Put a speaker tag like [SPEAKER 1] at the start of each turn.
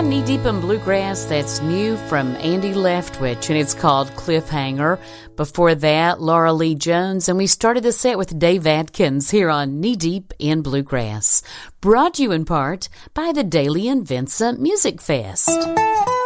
[SPEAKER 1] on Knee Deep in Bluegrass. That's new from Andy Leftwich, and it's called Cliffhanger. Before that, Laura Lee Jones, and we started the set with Dave Atkins here on Knee Deep in Bluegrass. Brought to you in part by the Daly and Vincent Music Fest.